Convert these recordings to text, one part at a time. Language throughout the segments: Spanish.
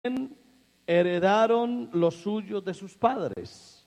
heredaron los suyos de sus padres.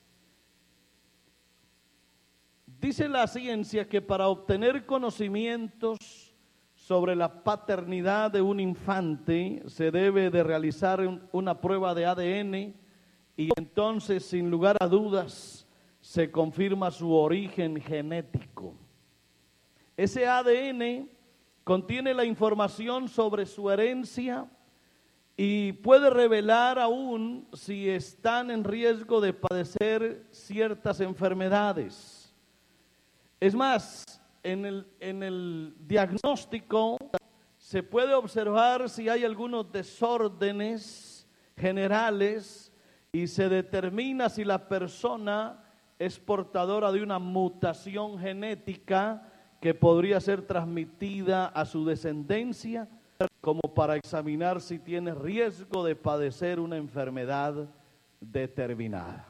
Dice la ciencia que para obtener conocimientos sobre la paternidad de un infante se debe de realizar una prueba de ADN y entonces, sin lugar a dudas, se confirma su origen genético. Ese ADN contiene la información sobre su herencia y puede revelar aún si están en riesgo de padecer ciertas enfermedades. Es más, en el diagnóstico se puede observar si hay algunos desórdenes generales y se determina si la persona es portadora de una mutación genética que podría ser transmitida a su descendencia, como para examinar si tiene riesgo de padecer una enfermedad determinada.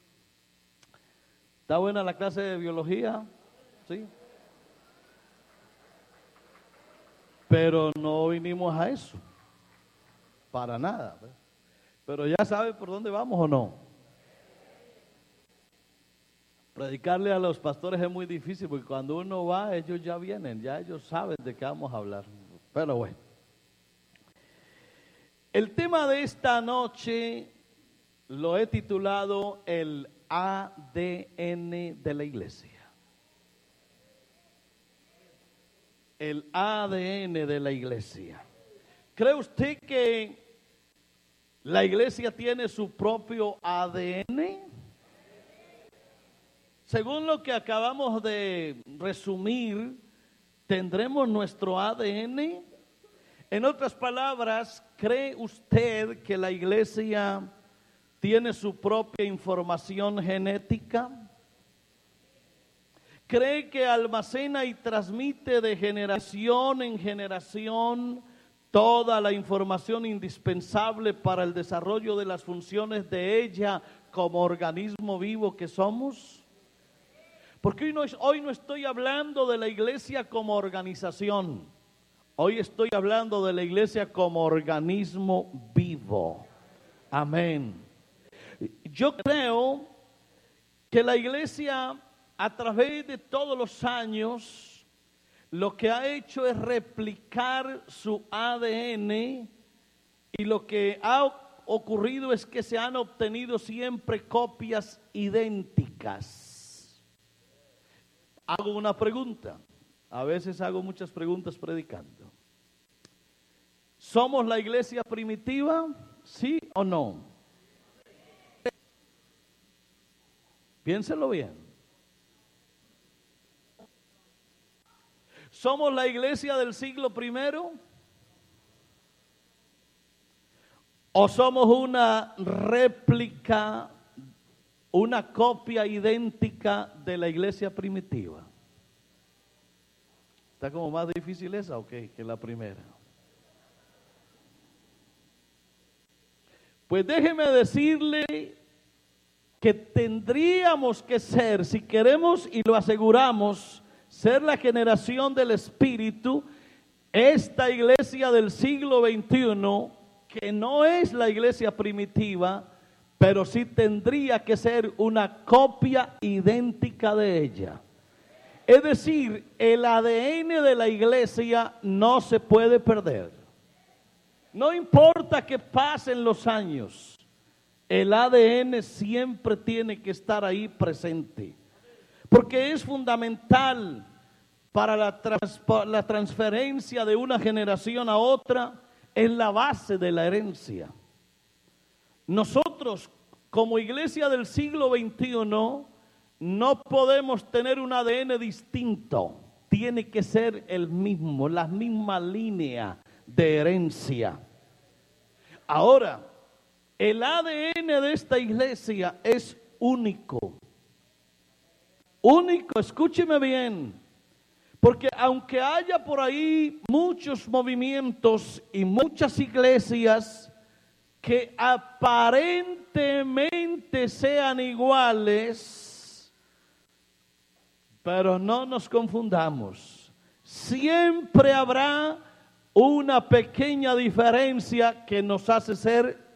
¿Está buena la clase de biología? ¿Sí? Pero no vinimos a eso, para nada. Pero ya sabe por dónde vamos o no. Predicarle a los pastores es muy difícil porque cuando uno va, ellos ya vienen, ya ellos saben de qué vamos a hablar. Pero bueno. El tema de esta noche lo he titulado el ADN de la iglesia. El ADN de la iglesia. ¿Cree usted que la iglesia tiene su propio ADN? Según lo que acabamos de resumir, ¿tendremos nuestro ADN? En otras palabras, ¿cree usted que la iglesia tiene su propia información genética? ¿Cree que almacena y transmite de generación en generación toda la información indispensable para el desarrollo de las funciones de ella como organismo vivo que somos? Porque hoy no estoy hablando de la iglesia como organización. Hoy estoy hablando de la iglesia como organismo vivo. Amén. Yo creo que la iglesia, a través de todos los años, lo que ha hecho es replicar su ADN, y lo que ha ocurrido es que se han obtenido siempre copias idénticas. Hago una pregunta. A veces hago muchas preguntas predicando. ¿Somos la iglesia primitiva? ¿Sí o no? Piénselo bien. ¿Somos la iglesia del siglo primero? ¿O somos una réplica, una copia idéntica de la iglesia primitiva? ¿Está como más difícil esa o qué que la primera? Pues déjeme decirle que tendríamos que ser, si queremos y lo aseguramos, ser la generación del Espíritu, esta iglesia del siglo XXI, que no es la iglesia primitiva, pero sí tendría que ser una copia idéntica de ella. Es decir, el ADN de la iglesia no se puede perder. No importa que pasen los años, el ADN siempre tiene que estar ahí presente. Porque es fundamental para la transferencia de una generación a otra, es la base de la herencia. Nosotros, como iglesia del siglo XXI, no podemos tener un ADN distinto. Tiene que ser el mismo, la misma línea de herencia. Ahora, el ADN de esta iglesia es único. Único, escúcheme bien. Porque aunque haya por ahí muchos movimientos y muchas iglesias que aparentemente sean iguales, pero no nos confundamos. Siempre habrá una pequeña diferencia que nos hace ser